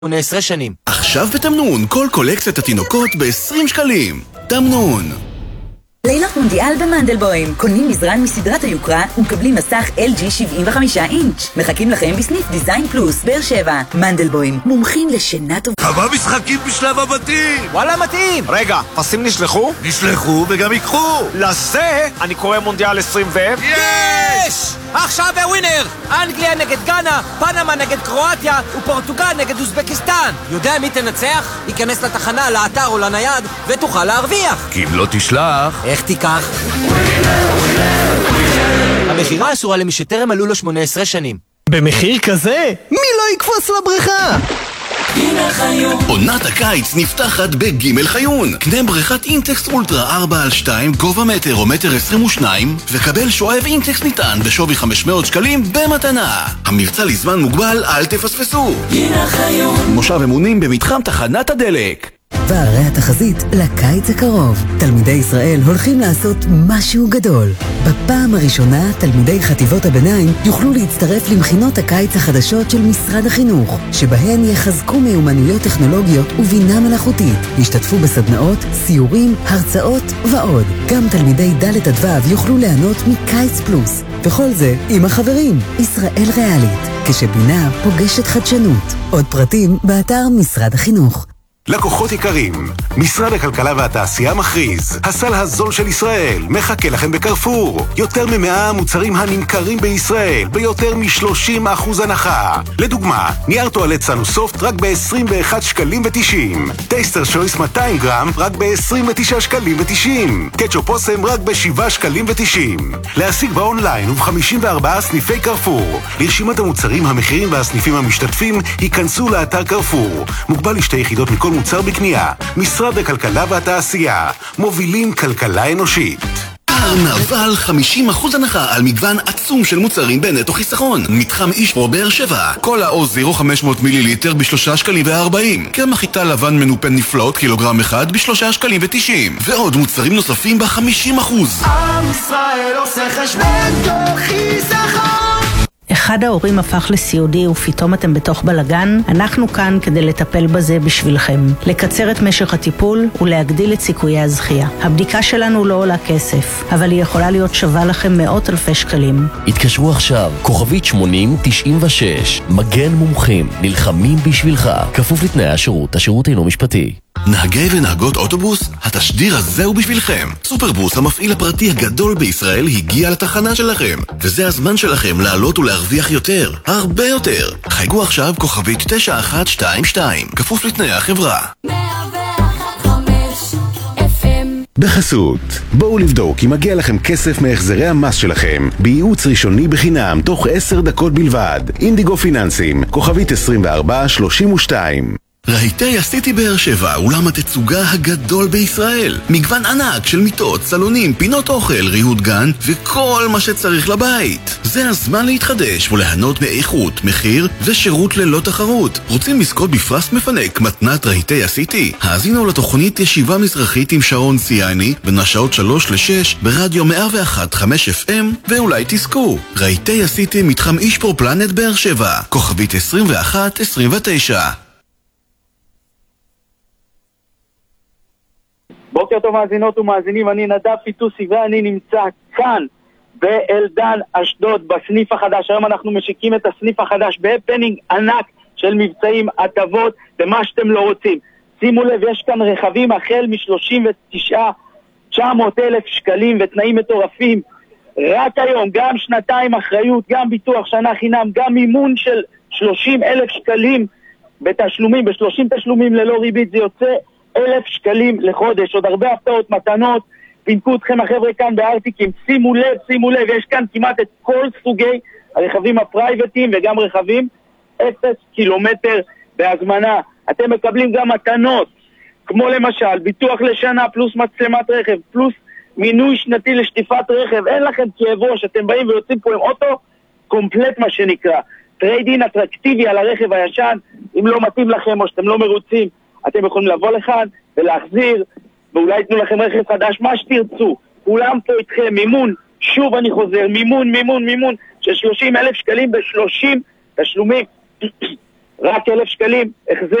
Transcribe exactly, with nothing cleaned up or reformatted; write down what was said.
שמונה עשרה שנים. עכשיו בתמנון, כל קולקציית התינוקות ב-עשרים שקלים. תמנון. לילות מונדיאל במנדלבוים. קונים מזרן מסדרת היוקרה ומקבלים מסך אל ג'י שבעים וחמישה אינץ'. מחכים לכם בסניף דיזיין פלוס, באר שבע. מנדלבוים, מומחים לשינה טובה. כמה משחקים בשלב הבתים? וואלה מתאים. רגע, פסים נשלחו? נשלחו וגם ייקחו. לזה אני קורא מונדיאל עשרים ו... יש! עכשיו בווינר! אנגליה נגד גאנה, פנמה נגד קרואטיה ופורטוגל נגד אוזבקיסטן. יודע מי תנצח? ייכנס לתחנה, לאתר או לנייד ותוכל להרוויח. כי אם לא תשלח... איך תיקח? המחירה אסורה למי שטרם מלאו לו שמונה עשרה שנים. במחיר כזה? מי לא יקפוץ לבריכה? עונת הקיץ נפתחת בגימל חיון. קנה בריכת אינטקס אולטרה ארבע על שתיים, גובה מטר או מטר עשרים ושניים, וקבל שואב אינטקס נטען בשווי חמש מאות שקלים במתנה. המבצע לזמן מוגבל, אל תפספסו. גימל חיון, מושב אמונים במתחם תחנת הדלק. והרי התחזית לקיץ הקרוב. תלמידי ישראל הולכים לעשות משהו גדול. בפעם הראשונה, תלמידי חטיבות הביניים יוכלו להצטרף למכינות הקיץ החדשות של משרד החינוך, שבהן יחזקו מיומנויות טכנולוגיות ובינה מלאכותית. ישתתפו בסדנאות, סיורים, הרצאות ועוד. גם תלמידי ד' עד ו' יוכלו ליהנות מקיץ פלוס. וכל זה עם החברים. ישראל ריאלית, כשבינה פוגשת חדשנות. עוד פרטים באתר משרד החינוך. לקוחות יקרים, משרד הכלכלה והתעשייה מכריז, הסל הזול של ישראל מחכה לכם בקרפור. יותר ממאה מוצרים הנמכרים בישראל ביותר מ-שלושים אחוז הנחה. לדוגמה, נייר טואלט סנוסופט רק ב-עשרים ואחד שקלים ותשעים, טייסטר שויס מאתיים גרם רק ב-עשרים ותשעה שקלים ותשעים, קטשופ אוסם רק ב-שבעה שקלים ותשעים. להשיג באונליין וב-חמישים וארבעה סניפי קרפור. לרשימת המוצרים, המחירים והסניפים המשתתפים היכנסו לאתר קרפור. מוגבל לשתי יחידות מכל מוצר בקנייה. משרד הכלכלה והתעשייה, מובילים כלכלה אנושית. קרנבל חמישים אחוז הנחה על מגוון עצום של מוצרים בנטו חיסכון. מתחם אישפרו באר שבע. כל האוז זירו חמש מאות מיליליטר בשלושה שקלים וארבעים. קרם חיטה לבן מנופן נפלאות קילוגרם אחד בשלושה שקלים ותשעים. ועוד מוצרים נוספים בחמישים אחוז. עם ישראל עושה חשבון תוך חיסכון. אחד ההורים הפך לסיעודי ופתאום אתם בתוך בלגן, אנחנו כאן כדי לטפל בזה בשבילכם. לקצר את משך הטיפול ולהגדיל את סיכויי הזכייה. הבדיקה שלנו לא עולה כסף, אבל היא יכולה להיות שווה לכם מאות אלפי שקלים. התקשרו עכשיו, כוכבית שמונים תשעים ושש, מגן מומחים, נלחמים בשבילך, כפוף לתנאי השירות, השירות אינו משפטי. נהגי ונהגות אוטובוס, התשדיר הזה הוא בשבילכם. סופרבוס, המפעיל הפרטי הגדול בישראל, הגיע לתחנה שלכם, וזה הזמן שלכם לעלות ולהרוויח יותר, הרבה יותר. חייגו עכשיו כוכבית תשע אחת שתיים שתיים, כפוף לתנאי החברה. בחסות, בואו לבדוק אם מגיע לכם כסף מהחזרי המס שלכם בייעוץ ראשוני בחינם תוך עשר דקות בלבד. אינדיגו פיננסים, כוכבית עשרים וארבע שלושים ושתיים. רהיטי הסיטי באר שבע, אולם התצוגה הגדול בישראל. מגוון ענק של מיטות, סלונים, פינות אוכל, ריהוט גן וכל מה שצריך לבית. זה הזמן להתחדש וליהנות מאיכות, מחיר ושירות ללא תחרות. רוצים לזכות בפרס מפנק מתנת רהיטי הסיטי? האזינו לתוכנית ישיבה מזרחית עם שרון צייני בין השעות שלוש לשש ברדיו מאה ואחת נקודה חמש אף אם, ואולי תזכו. רהיטי הסיטי, מתחם אישפרו פלנט באר שבע, כוכבית עשרים ואחת עשרים ותשע. בוקר טוב מאזינות ומאזינים, אני נדב פיטוסי ואני נמצא כאן באלדן אשדוד בסניף החדש. היום אנחנו משיקים את הסניף החדש בהפנינג ענק של מבצעים, הטבות ומה שאתם לא רוצים. שימו לב, יש כאן רכבים החל מ-שלושים ותשעה אלף תשע מאות שקלים ותנאים מטורפים. רק היום, גם שנתיים אחריות, גם ביטוח שנה חינם, גם מימון של שלושים אלף שקלים בתשלומים, ב-שלושים תשלומים ללא ריבית, זה יוצא אלף שקלים לחודש. עוד הרבה הפתעות, מתנות, פינקו אתכם החבר'ה כאן בארטיקים. שימו לב, שימו לב, יש כאן כמעט את כל סוגי הרכבים הפרייבטיים וגם רכבים אפס קילומטר בהזמנה. אתם מקבלים גם מתנות, כמו למשל ביטוח לשנה פלוס מצלמת רכב פלוס מינוי שנתי לשטיפת רכב. אין לכם כאב ראש, אתם באים ויוצאים פה עם אוטו קומפלט, מה שנקרא טריידין אטרקטיבי על הרכב הישן. אם לא מתאים לכם או שאתם לא מרוצים, אתם יכולים לבוא לכאן ולהחזיר, ואולי יתנו לכם רכב חדש, מה שתרצו. כולם פה איתכם, מימון, שוב אני חוזר, מימון, מימון, מימון של שלושים אלף שקלים ב-שלושים תשלומים. רק אלף שקלים החזר.